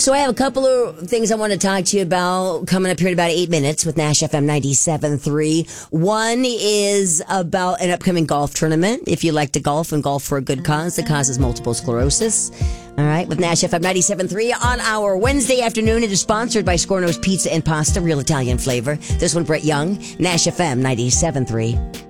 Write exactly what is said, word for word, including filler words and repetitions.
So I have a couple of things I want to talk to you about coming up here in about eight minutes with Nash F M ninety-seven point three. One is about an upcoming golf tournament. If you like to golf and golf for a good cause that causes multiple sclerosis. All right, with Nash F M ninety-seven point three on our Wednesday afternoon. It is sponsored by Scorno's Pizza and Pasta, real Italian flavor. This one, Brett Young, Nash F M ninety-seven point three.